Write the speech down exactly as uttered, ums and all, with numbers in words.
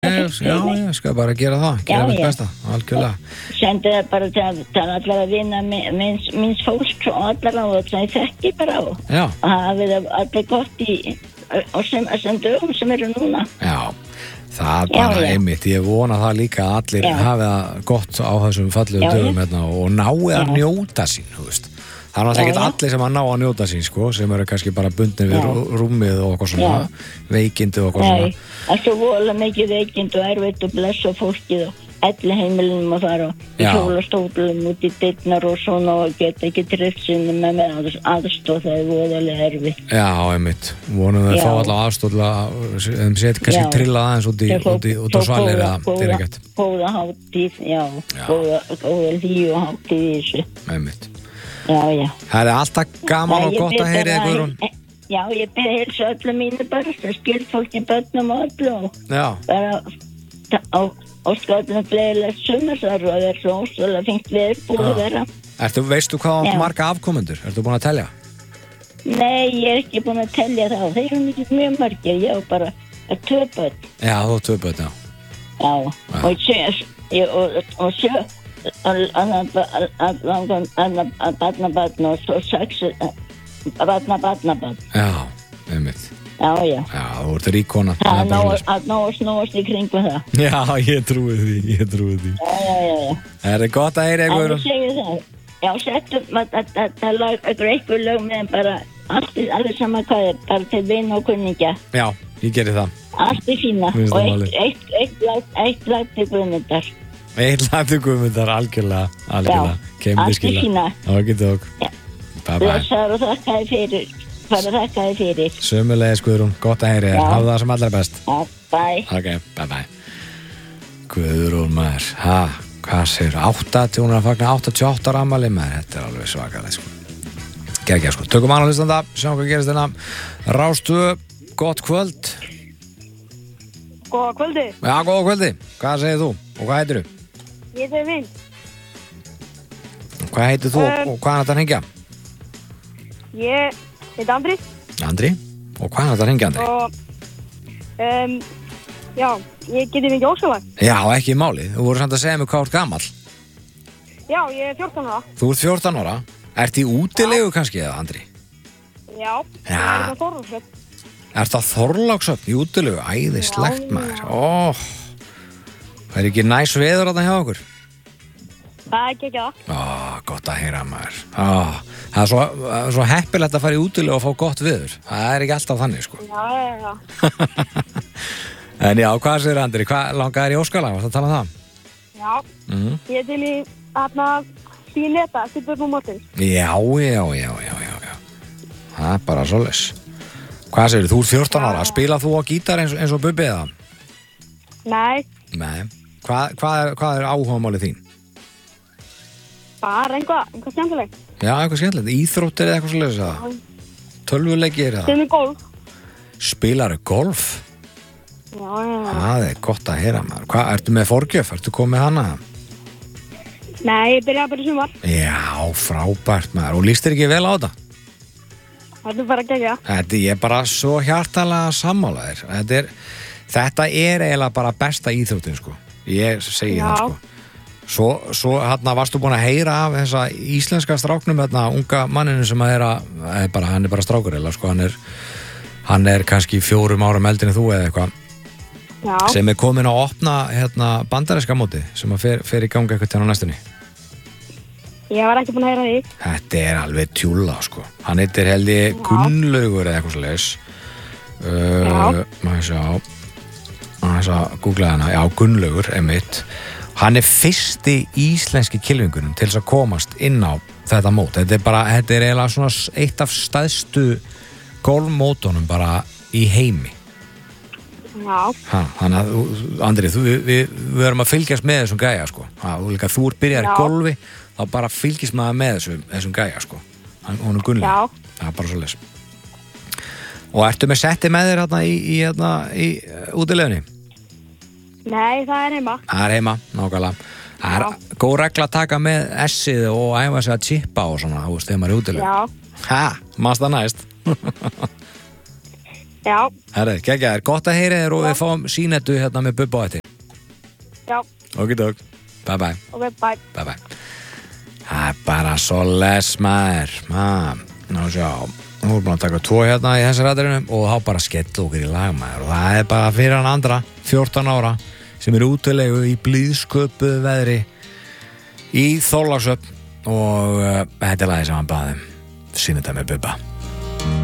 Ég, já, ég skal bara gera það, gera mitt besta, algjörlega. Sendi það bara til, til allar að vinna minns, minns fólk og allar á og það þekki bara á. Já. Og hafið það allir gott í, og sem, sem dögum sem eru núna. Já, það er bara já, já. einmitt, ég vona það líka að allir Já. hafi það gott á þessum fallegu Já, dögum já. hérna og nái að Já. njóta sín, þú veist. Það er náttúrulega Já, ekkert já. allir sem að ná að njóta sín, sko, sem eru kannski bara bundnir við Já. rú- rúmið og eitthvað svona, veikindi og eitthvað Nei, svona. það er svo vola mikið veikind og erfitt og blessa fólkið og elli heimilinum að fara og í Já. hjólastólum út í dyrnar og svona og geta ekki tryggt sinni með með aðs, aðstóð það er voðalega erfitt. Já, einmitt, vonum við Já. fá allavega aðstóðla, þeim set kannski Já. trillað aðeins út í, Þeir fá- út í, út á fá svalir góða- eða til góða- ekkert, Góða hátíð, já, Já. góða, góða hlýju hátíð í þessu. einmitt. Já, já. Það er alltaf gaman og Ég gott bið að heyri bara- Guðrún. Já, ég byrði heilsa öllu mínu bara, það skil fólki börnum og öllu og Já, bara á óskatnum gleðilegt sumarsar og það er svo ósvöld fengt við búið að vera. ertu, veistu hvað Já. átt marga afkomendur? Ertu búin að telja? Nei, ég er ekki búin að tellja þá, þeir eru mikið mjög margir, ég á bara tvö börn. Já, þú tvö börn, já. Já, og sjö, ég, og, og sjö, að barna barna og svo sex barna barna barna. Já, einmitt. Já, já. Já, þú ert ríkona. Það er nóg að ná að snúast í kringum það. Já, ég trúi því, ég trúi því. Já, já, já, já. Er það gott að heyri En Guðrún? ég segi það. Já, settum að lag, eitthvað lög með bara allt, allir saman hvað er, bara til vinn og kunningja. Já, ég geri það. Allt er fína. Finnst Og það eitt, málið. eitt, eitt, eitt, eitt lag til Guðmundar. Eitt landi Guðmundar, algjörlega, algjörlega. Kemur allt til skila. í fína. Okki tók. Já. Bye bye. Blessaður og þakka þið fyrir. Bara þakka þið fyrir. Sömulegis Guðrún, gott að heyri þér. Já. Hafðu það sem allra best. Já, bye. Ok, bye bye. Guðrún maður, ha, hvað segir, áttatíu, hún er að fagna áttatíu og átta ára afmæli maður, þetta er alveg svakalega, sko. Gekja, sko. Tökum annað hlustanda, sjáum hvað gerist hérna. Rástu, gott kvöld. Góða kvöldi, Já, góða kvöldi. Hvað segir þú? Og hvað heitir þú? ég heiti Vin. Hvað heitir þú Um, og hvað er þetta að hringja? Ég heiti Andri Andri. Og hvað er þetta að hringja, Andri? og um, já, ég geti mikið óskalag. Já, ekki í máli. Þú voru samt að segja mig hvað þú ert gamall. Já, ég er fjórtán ára. Þú ert fjórtán ára. Ert í útilegu kannski, eða, Andri? Já, Já. ég er það Þorvaldsvöld. Ert það Þorláksöfn í útilegu? Æðislegt, Já, maður. já. Ó, það er ekki næs veður þarna hjá okkur? Það er ekki ekki það. Ó, gott að heyra, maður. Ó, það er svo, það er svo heppilegt að fara í útilegu og fá gott veður. Það er ekki alltaf þannig, sko. Já, já, já. En já, hvað segir Andri? Hvað langaðir í óskalag? Varstu að tala um það? Já, Mm. ég er til í þarna sín neta, styrtur nú mótin. Já, já, já, já, já, já. Það er bara svoleiðis. Hvað segir þú? Þú ert fjórtán ára. Spila þú á gítar eins, eins og Bubbi eða? Nei, Nei. Hvað, hvað, er, hvað er áhugamálið þín? bara einhvað, einhvað skemmtilegt. Já, eitthvað skemmtilegt. Íþróttir eða eitthvað svoleiðis eða? Tölvuleikir eða? Sem er golf. Spilaru golf? Já, já, já. Það er gott að heyra, maður. Hvað, ertu með forgjöf? Ertu komið hana? Nei, ég byrjaði bara í sumar. Já, frábært, maður. Og líst þér ekki vel á þetta? Það er bara að gegja. Þetta ég er bara svo hjartalega sammála þér. Þetta er, þetta er eiginlega bara besta íþróttin, sko. Ég segi Já. það, sko. Svo, svo hérna varstu búin að heyra af þessa íslenska stráknum, hérna, unga manninu sem að er að, er bara, hann er bara strákur, eða, sko, hann er, hann er kannski fjórum árum eldri en þú eða eitthvað, Já, sem er komin að opna, hérna, bandaríska móti, sem að fer, fer í gangi eitthvað til á næstunni. ég var ekki búin að heyra því. Þetta er alveg tjúlla, sko. Hann heitir held ég Gunnlaugur eða eitthvað svo leis. Uh, Já. maður sjá, maður sjá, googlaði hana, já, Gunnlaugur, emitt. Hann er fyrsti íslenski kylfingunum til þess að komast inn á þetta mót. Þetta er bara, þetta er eiginlega svona eitt af stæðstu golfmótunum bara í heimi. Já, Ha, þannig að, þú- Andri, þú, við, við, við erum að fylgjast með þessum gæja, sko. Ha, og líka þú ert byrjar í Já. golfi, þá bara fylgjast maður með þessum, þessum gæja, sko. Hann, hún er Gunnlaug. Já. Það er bara svo leys. Og ertu með setti með þér hérna í, í, hérna, í uh, útilegunni? nei, það er heima. Það er heima, nákvæmlega. Það er góð regla að taka með essið og æfa sig að chippa og svona, þú veist, þegar maður er útilegun. Já, Ha, maður það næst. Já, Herri, geggja, er gott að heyra þér og við fáum sínettu hérna með Bubba á þetta. já, Ok, dog. Bye bye. ok, bye. Bye bye. Það er bara svo les maður. Ah, ná sjá. Nú erum við búin að taka tvo hérna í þessi ræðurinu og þá bara skella okkur í lag maður. Og það er bara fyrir hann andra, fjórtán ára, sem er útilegu í blíðsköpuðu veðri í Þorlákshöfn og uh, þetta er lagið sem hann baði. Sýnir þetta með Bubba.